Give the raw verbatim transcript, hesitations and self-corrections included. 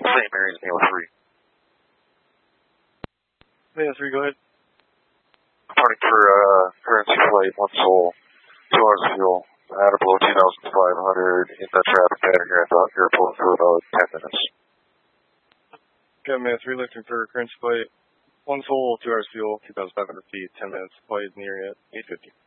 Saint Mary's, Neo three. Neo three, go ahead. Departing for uh, currency flight, one Seoul, two hours of fuel. At or below two thousand five hundred in the traffic pattern here at the airport for about ten minutes. Okay, Neo three, lifting for currency flight, one Seoul, two hours fuel, two thousand five hundred feet, ten minutes, flight nearing at eight fifty.